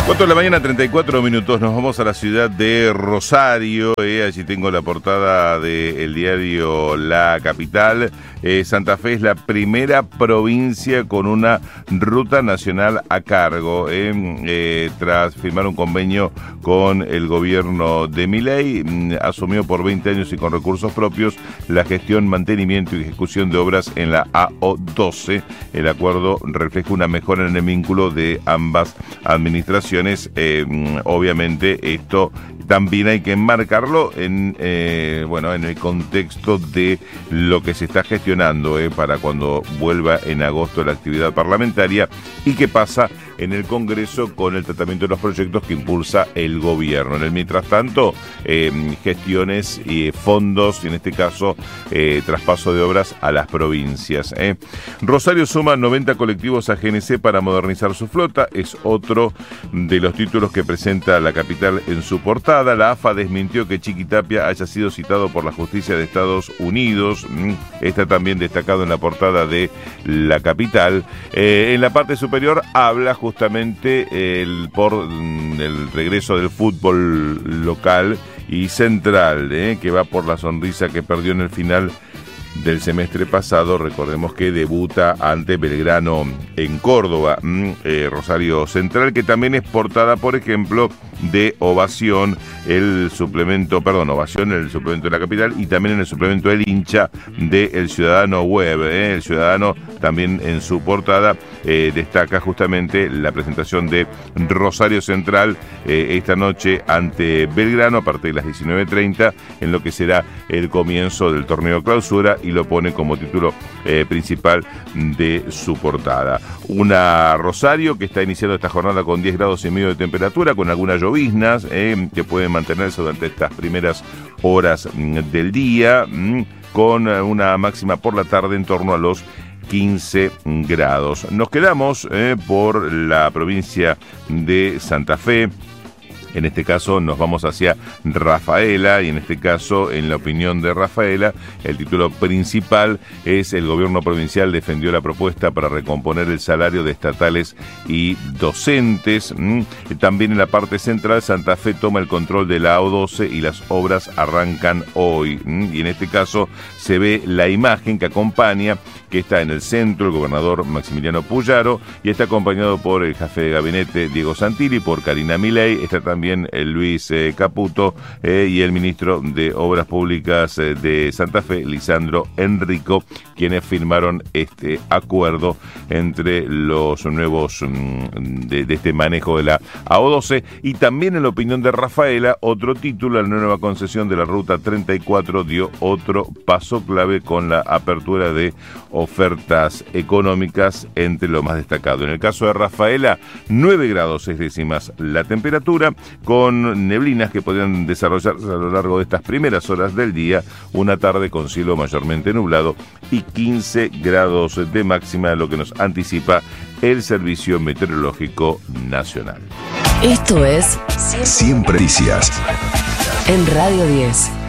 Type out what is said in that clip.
4 de la mañana, 34 minutos. Nos vamos a la ciudad de Rosario. Allí tengo la portada del diario La Capital. Santa Fe es la primera provincia con una ruta nacional a cargo. Tras firmar un convenio con el gobierno de Milei, asumió por 20 años y con recursos propios la gestión, mantenimiento y ejecución de obras en la AO12. El acuerdo refleja una mejora en el vínculo de ambas administraciones. Obviamente esto también hay que enmarcarlo en el contexto de lo que se está gestionando para cuando vuelva en agosto la actividad parlamentaria y qué pasa en el Congreso con el tratamiento de los proyectos que impulsa el gobierno. En el mientras tanto, gestiones y fondos, y en este caso traspaso de obras a las provincias. Rosario suma 90 colectivos a GNC para modernizar su flota. Es otro de los títulos que presenta La Capital en su portada. La AFA desmintió que Chiquitapia haya sido citado por la justicia de Estados Unidos. Está también destacado en la portada de La Capital. En la parte superior habla justamente por el regreso del fútbol local y central, que va por la sonrisa que perdió en el final del semestre pasado. Recordemos que debuta ante Belgrano en Córdoba. Rosario Central, que también es portada, por ejemplo, de Ovación, el suplemento de La Capital, y también en el suplemento El Hincha de El Ciudadano Web. El Ciudadano también en su portada destaca justamente la presentación de Rosario Central esta noche ante Belgrano a partir de las 19:30 en lo que será el comienzo del torneo clausura, y lo pone como título principal de su portada. Una Rosario que está iniciando esta jornada con 10 grados y medio de temperatura, con algunas lloviznas que pueden mantenerse durante estas primeras horas del día, con una máxima por la tarde en torno a los 15 grados. Nos quedamos por la provincia de Santa Fe. En este caso nos vamos hacia Rafaela, y en este caso, en la opinión de Rafaela, el título principal es: el gobierno provincial defendió la propuesta para recomponer el salario de estatales y docentes. También en la parte central, Santa Fe toma el control de la AO12 y las obras arrancan hoy. Y en este caso se ve la imagen que acompaña, que está en el centro el gobernador Maximiliano Puyaro, y está acompañado por el jefe de gabinete Diego Santilli, por Karina Milei, está también el Luis Caputo y el ministro de Obras Públicas de Santa Fe, Lisandro Enrico, quienes firmaron este acuerdo entre los nuevos de este manejo de la AO12. Y también, en la opinión de Rafaela, otro título: la nueva concesión de la Ruta 34 dio otro paso clave con la apertura de ofertas económicas, entre lo más destacado. En el caso de Rafaela, 9 grados 6 décimas la temperatura, con neblinas que podrían desarrollarse a lo largo de estas primeras horas del día, una tarde con cielo mayormente nublado y 15 grados de máxima, lo que nos anticipa el Servicio Meteorológico Nacional. Esto es Siempre Noticias en Radio 10.